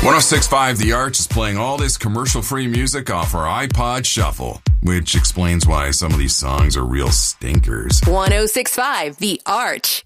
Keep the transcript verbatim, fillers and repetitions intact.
one oh six point five The Arch is playing all this commercial-free music off our iPod Shuffle, which explains why some of these songs are real stinkers. one oh six point five The Arch.